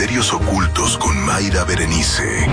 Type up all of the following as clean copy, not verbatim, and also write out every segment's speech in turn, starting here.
Misterios Ocultos con Mayra Berenice.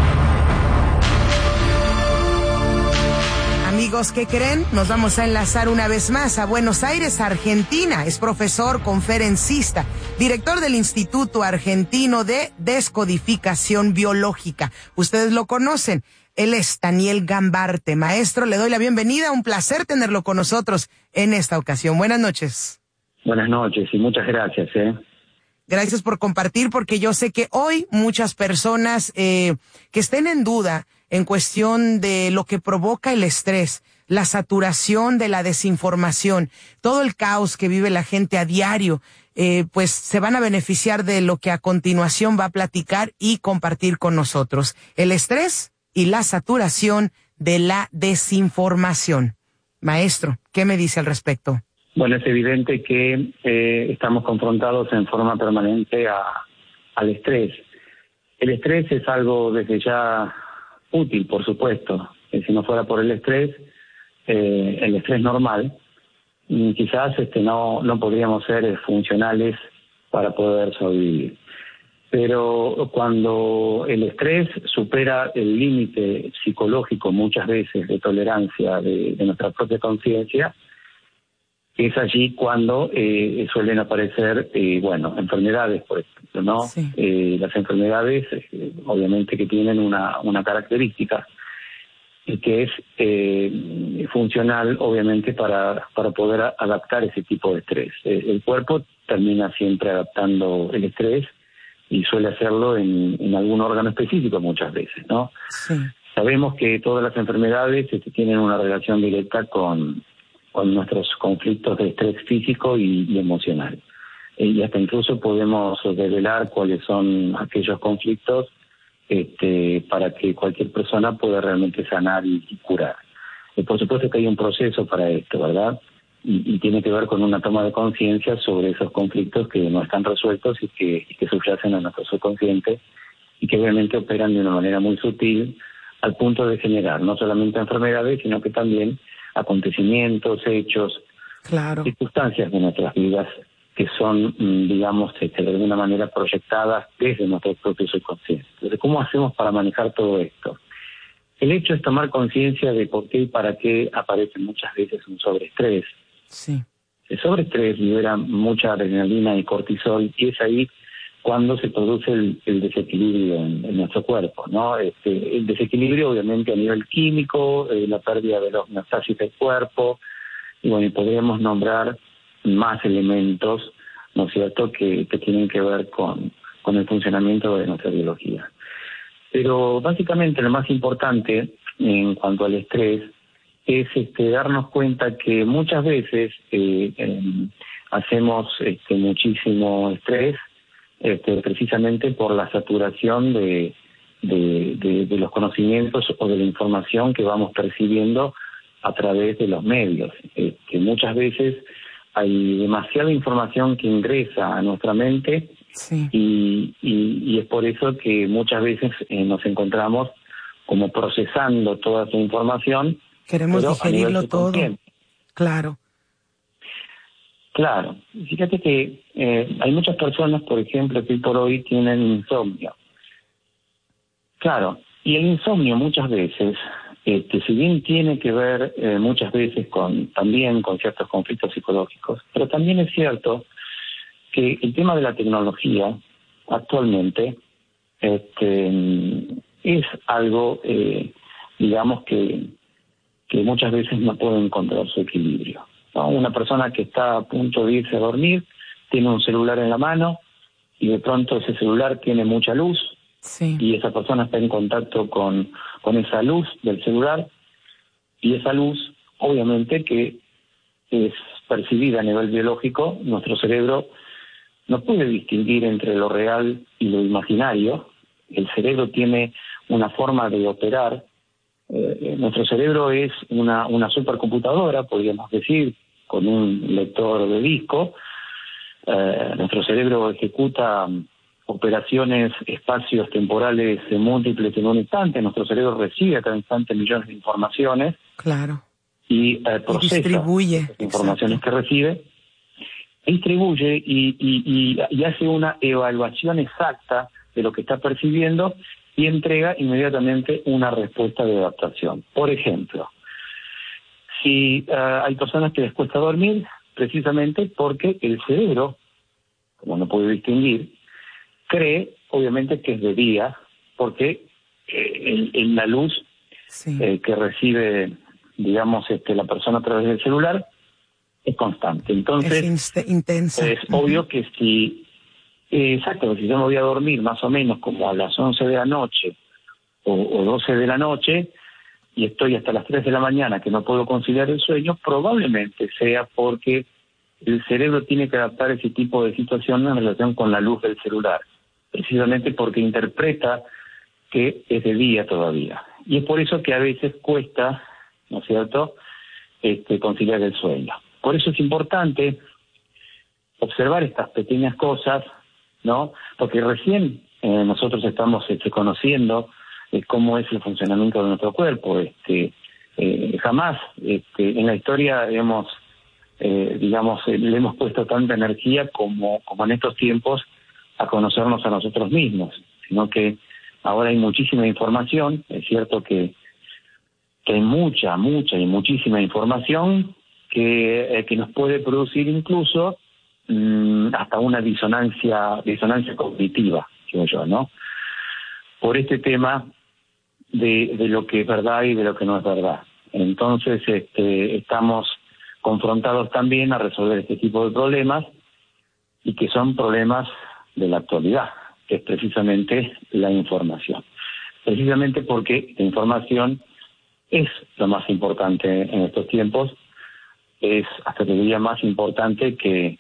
Amigos, ¿qué creen? Nos vamos a enlazar una vez más a Buenos Aires, Argentina. Es profesor, conferencista, director del Instituto Argentino de Descodificación Biológica. Ustedes lo conocen. Él es Daniel Gambarte. Maestro, le doy la bienvenida. Un placer tenerlo con nosotros en esta ocasión. Buenas noches. Buenas noches y muchas gracias. Gracias por compartir, porque yo sé que hoy muchas personas que estén en duda en cuestión de lo que provoca el estrés, la saturación de la desinformación, todo el caos que vive la gente a diario, pues se van a beneficiar de lo que a continuación va a platicar y compartir con nosotros. El estrés y la saturación de la desinformación. Maestro, ¿qué me dice al respecto? Bueno, es evidente que estamos confrontados en forma permanente al estrés. El estrés es algo desde ya útil, por supuesto. Si no fuera por el estrés normal, quizás no podríamos ser funcionales para poder sobrevivir. Pero cuando el estrés supera el límite psicológico muchas veces de tolerancia de nuestra propia conciencia, es allí cuando suelen aparecer, enfermedades, por ejemplo, ¿no? Sí. Las enfermedades, obviamente que tienen una característica y que es funcional, obviamente, para poder adaptar ese tipo de estrés. El cuerpo termina siempre adaptando el estrés y suele hacerlo en algún órgano específico muchas veces, ¿no? Sí. Sabemos que todas las enfermedades tienen una relación directa con nuestros conflictos de estrés físico y emocional. Y hasta incluso podemos develar cuáles son aquellos conflictos para que cualquier persona pueda realmente sanar y curar. Por supuesto que hay un proceso para esto, ¿verdad? Y tiene que ver con una toma de conciencia sobre esos conflictos que no están resueltos y que subyacen a nuestro subconsciente y que obviamente operan de una manera muy sutil al punto de generar no solamente enfermedades, sino que también acontecimientos, hechos, claro, circunstancias de nuestras vidas que son, digamos, de alguna manera proyectadas desde nuestro propio subconsciente. Entonces, ¿cómo hacemos para manejar todo esto? El hecho es tomar conciencia de por qué y para qué aparece muchas veces un sobreestrés. Sí. El sobreestrés libera mucha adrenalina y cortisol y es ahí cuando se produce el desequilibrio en nuestro cuerpo, ¿no? El desequilibrio obviamente a nivel químico, la pérdida de la homeostasis del cuerpo, y bueno, y podríamos nombrar más elementos, ¿no es cierto?, que tienen que ver con el funcionamiento de nuestra biología. Pero básicamente lo más importante en cuanto al estrés es darnos cuenta que muchas veces hacemos muchísimo estrés precisamente por la saturación de los conocimientos o de la información que vamos percibiendo a través de los medios. Que muchas veces hay demasiada información que ingresa a nuestra mente. Sí. Y es por eso que muchas veces nos encontramos como procesando toda esa información. Queremos digerirlo todo. Claro. Claro. Fíjate que hay muchas personas, por ejemplo, que hoy por hoy tienen insomnio. Claro, y el insomnio muchas veces, si bien tiene que ver muchas veces también con ciertos conflictos psicológicos, pero también es cierto que el tema de la tecnología actualmente es algo, digamos, que muchas veces no puede encontrar su equilibrio, ¿no? Una persona que está a punto de irse a dormir tiene un celular en la mano y de pronto ese celular tiene mucha luz. Sí. Y esa persona está en contacto con esa luz del celular y esa luz obviamente que es percibida a nivel biológico. Nuestro cerebro no puede distinguir entre lo real y lo imaginario. El cerebro tiene una forma de operar. Nuestro cerebro es una supercomputadora, podríamos decir, con un lector de disco. Nuestro cerebro ejecuta operaciones espacios temporales múltiples en un instante. Nuestro cerebro recibe a cada instante millones de informaciones. Claro. Y procesa distribuye las informaciones que recibe, distribuye y hace una evaluación exacta de lo que está percibiendo y entrega inmediatamente una respuesta de adaptación. Por ejemplo, si hay personas que les cuesta dormir, precisamente porque el cerebro, como no puede distinguir, cree obviamente que es de día, porque la luz que recibe, digamos, la persona a través del celular es constante. Entonces, es intensa. Es obvio que si yo me voy a dormir más o menos como a las 11 de la noche o 12 de la noche y estoy hasta las 3 de la mañana que no puedo conciliar el sueño, probablemente sea porque el cerebro tiene que adaptar ese tipo de situación en relación con la luz del celular, precisamente porque interpreta que es de día todavía. Y es por eso que a veces cuesta, ¿no es cierto?, conciliar el sueño. Por eso es importante observar estas pequeñas cosas, ¿no? Porque recién nosotros estamos conociendo cómo es el funcionamiento de nuestro cuerpo. Jamás en la historia le hemos puesto tanta energía como en estos tiempos a conocernos a nosotros mismos, sino que ahora hay muchísima información. Es cierto que hay mucha y muchísima información que nos puede producir incluso hasta una disonancia cognitiva, digo yo, ¿no? Por este tema de lo que es verdad y de lo que no es verdad. Entonces, estamos confrontados también a resolver este tipo de problemas, y que son problemas de la actualidad, que es precisamente la información. Precisamente porque la información es lo más importante en estos tiempos, es hasta te diría más importante que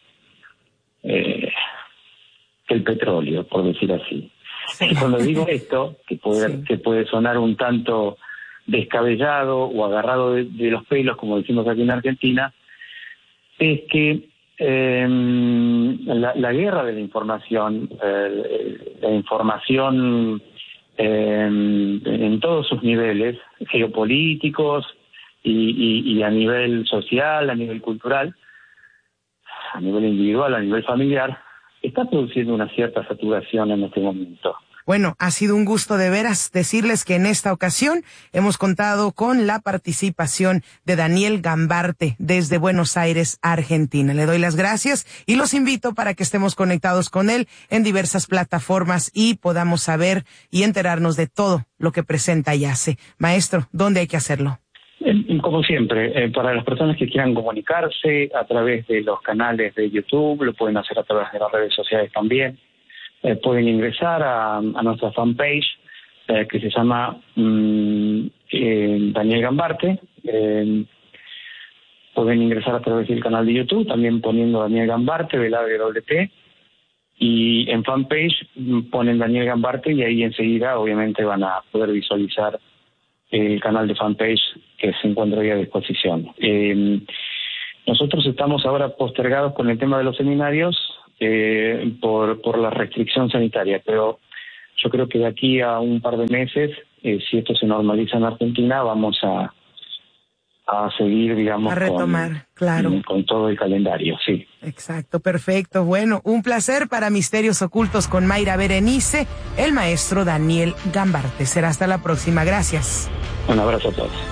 el petróleo, por decir así. Sí. Y cuando digo esto, que puede sonar un tanto descabellado o agarrado de los pelos, como decimos aquí en Argentina, es que la guerra de la información en todos sus niveles, geopolíticos y a nivel social, a nivel cultural, a nivel individual, a nivel familiar, está produciendo una cierta saturación en este momento. Bueno, ha sido un gusto de veras decirles que en esta ocasión hemos contado con la participación de Daniel Gambarte desde Buenos Aires, Argentina. Le doy las gracias y los invito para que estemos conectados con él en diversas plataformas y podamos saber y enterarnos de todo lo que presenta y hace. Maestro, ¿dónde hay que hacerlo? Como siempre, para las personas que quieran comunicarse a través de los canales de YouTube, lo pueden hacer a través de las redes sociales también. Pueden ingresar a nuestra fanpage que se llama Daniel Gambarte. Pueden ingresar a través del canal de YouTube, también poniendo Daniel Gambarte, WT, y en fanpage ponen Daniel Gambarte y ahí enseguida obviamente van a poder visualizar el canal de fanpage que se encuentra ahí a disposición. Nosotros estamos ahora postergados con el tema de los seminarios por la restricción sanitaria, pero yo creo que de aquí a un par de meses, si esto se normaliza en Argentina, vamos a seguir, digamos, a retomar, claro, con todo el calendario, sí. Exacto, perfecto. Bueno, un placer para Misterios Ocultos con Mayra Berenice, el maestro Daniel Gambarte. Será hasta la próxima. Gracias. Un abrazo a todos.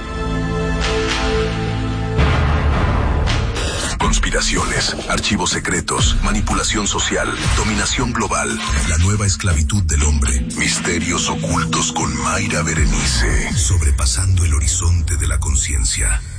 Conspiraciones, archivos secretos, manipulación social, dominación global, la nueva esclavitud del hombre, misterios ocultos con Mayra Berenice, sobrepasando el horizonte de la conciencia.